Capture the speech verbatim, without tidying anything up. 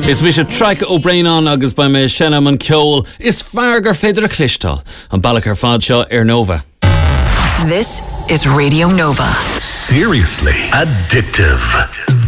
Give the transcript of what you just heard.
Is mis se Traic ó Brainán agus ba me Shenam an Ceol is fargar féidir a clistal an bailach ar fad seo ar Nova. This is Radio Nova. Seriously addictive.